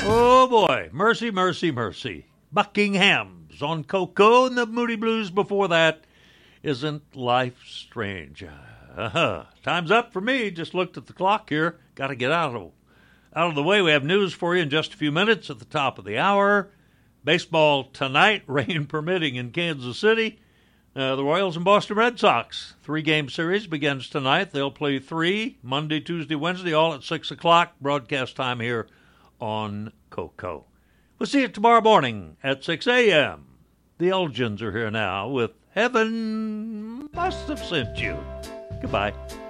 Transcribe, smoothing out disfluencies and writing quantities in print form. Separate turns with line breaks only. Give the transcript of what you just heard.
Oh boy, mercy, mercy, mercy. Buckingham's on Coco and the Moody Blues before that. Isn't life strange? Time's up for me. Just looked at the clock here. Got to get out of the way. We have news for you in just a few minutes at the top of the hour. Baseball tonight, rain permitting in Kansas City. The Royals and Boston Red Sox. 3-game series begins tonight. They'll play 3, Monday, Tuesday, Wednesday, all at 6 o'clock. Broadcast time here on Coco. We'll see you tomorrow morning at 6 a.m. The Elgins are here now with Heaven Must Have Sent You. Goodbye.